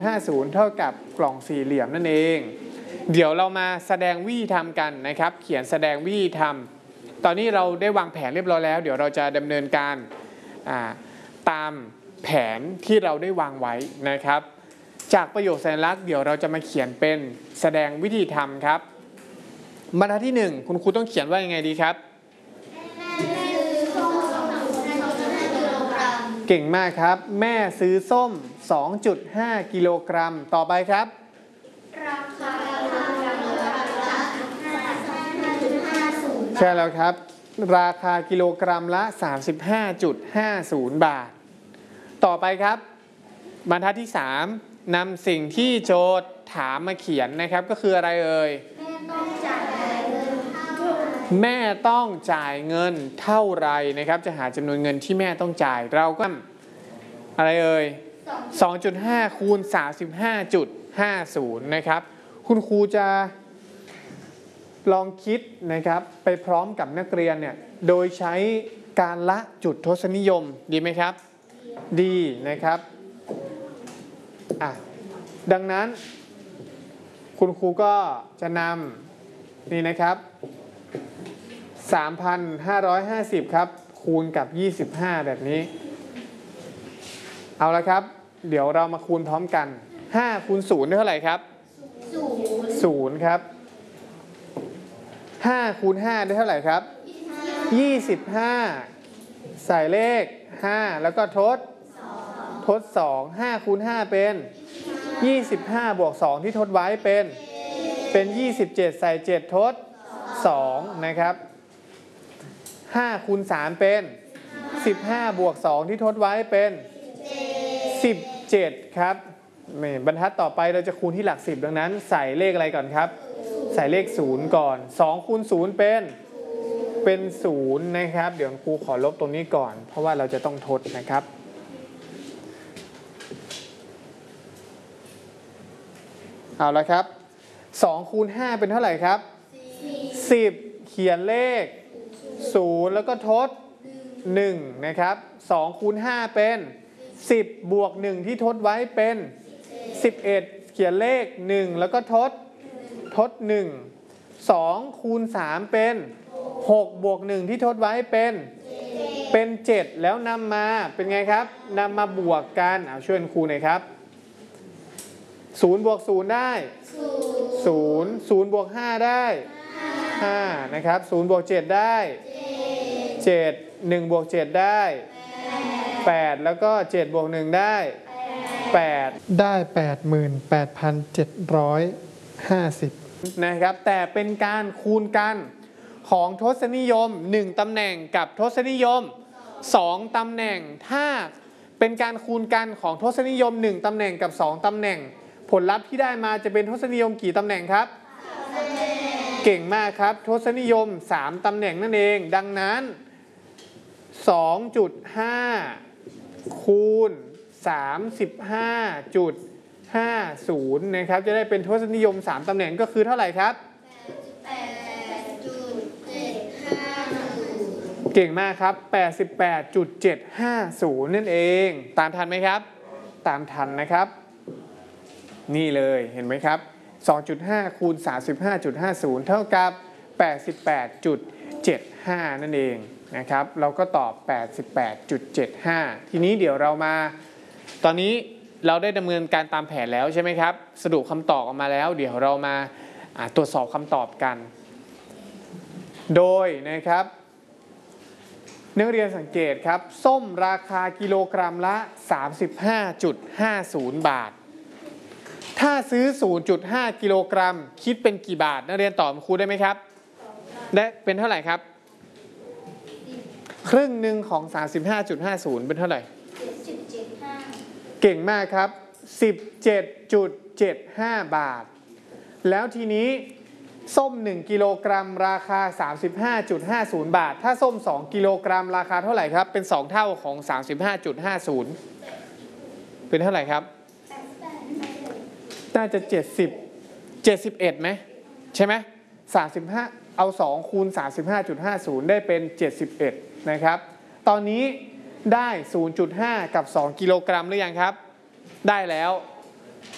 50เท่ากับกล่องสี่เหลี่ยมนั่นเองเดี๋ยวเรามาแสดงวิธีทำกันนะครับเขียนแสดงวิธีทำตอนนี้เราได้วางแผนเรียบร้อยแล้วเดี๋ยวเราจะดำเนินการตามแผนที่เราได้วางไว้นะครับจากประโยคสัญลักษณ์เดี๋ยวเราจะมาเขียนเป็นแสดงวิธีทำครับบรรทัดที่1คุณครูต้องเขียนว่ายังไงดีครับเก่งมากครับแม่ซื้อส้ม 2.5 กิโลกรัมต่อไปครับราคาใช่แล้วครับราคากิโลกรัมละ 35.50 บาทต่อไปครับบรรทัดที่3นำสิ่งที่โจทย์ถามมาเขียนนะครับก็คืออะไรเอ่ยแม่ต้องจ่ายเงินเท่าไรนะครับจะหาจำนวนเงินที่แม่ต้องจ่ายเราก็อะไรเอ่ย 2.5 คูณ 35.50 นะครับคุณครูจะลองคิดนะครับไปพร้อมกับนักเรียนเนี่ยโดยใช้การละจุดทศนิยมดีไหมครับดีนะครับดังนั้นคุณครูก็จะนำนี่นะครับ 3,550 ครับคูณกับ25แบบนี้เอาละครับเดี๋ยวเรามาคูณพร้อมกัน5คูณ0ได้เท่าไหร่ครับ0ครับ5คูณ5ได้เท่าไหร่ครับ25ใส่เลข5แล้วก็ทด2 5คูณ5เป็น25บวก2ที่ทดไว้เป็น27ใส่7ทด2นะครับ5คูณ3เป็น15บวก2ที่ทดไว้เป็น17ครับบรรทัดต่อไปเราจะคูณที่หลัก10ดังนั้นใส่เลขอะไรก่อนครับใส่เลข0ก่อน2คูณ0เป็น0นะครับเดี๋ยวครูขอลบตรงนี้ก่อนเพราะว่าเราจะต้องทดนะครับเอาละครับ2คูณ5เป็นเท่าไหร่ครับ10เขียนเลข0แล้วก็ทด1นะครับ2คูณ5เป็น10บวก1ที่ทดไว้เป็น11เขียนเลข1แล้วก็ทด1 2คูณ3เป็น6บวก1ที่ทดไว้เป็น7แล้วนำมาเป็นไงครับนำมาบวกกันช่วยครูหน่อยครับ0บวก0ได้0บวก5ได้5นะครับ0บวก7ได้7 1บวก7ได้8แล้วก็7บวก1ได้8ได้ 88,750 นะครับแต่เป็นการคูณกันของทศนิยม1ตำแหน่งกับทศนิยม2ตำแหน่งถ้าเป็นการคูณกันของทศนิยม1ตำแหน่งกับ2ตำแหน่งผลลัพธ์ที่ได้มาจะเป็นทศนิยมกี่ตำแหน่งครับเก่งมากครับทศนิยม3ตำแหน่งนั่นเองดังนั้น 2.5 คูณ 35.50 นะครับจะได้เป็นทศนิยม3ตำแหน่งก็คือเท่าไหร่ครับเก่งมากครับ 88.750 นั่นเองตามทันไหมครับตามทันนะครับนี่เลยเห็นไหมครับ 2.5 คูณ 35.50 เท่ากับ 88.75 นั่นเองนะครับเราก็ตอบ 88.75 ทีนี้เดี๋ยวเรามาตอนนี้เราได้ดำเนินการตามแผนแล้วใช่ไหมครับสรุปคำตอบออกมาแล้วเดี๋ยวเรามาตรวจสอบคำตอบกันโดยนะครับนักเรียนสังเกตครับส้มราคากิโลกรัมละ 35.50 บาทถ้าซื้อ 0.5 กิโลกรัมคิดเป็นกี่บาทนักเรียนตอบครูได้ไหมครับได้เป็นเท่าไหร่ครับครึ่งหนึ่งของ 35.50 เป็นเท่าไหร่เก่งมากครับ 17.75 บาทแล้วทีนี้ส้ม1กิโลกรัมราคา 35.50 บาทถ้าส้ม2กิโลกรัมราคาเท่าไหร่ครับเป็น2เท่าของ 35.50 เป็นเท่าไหร่ครับน่าจะ71ไหมใช่ไหม35เอา2คูณ 35.50 ได้เป็น71นะครับตอนนี้ได้ 0.5 กับ2กิโลกรัมหรือยังครับได้แล้ว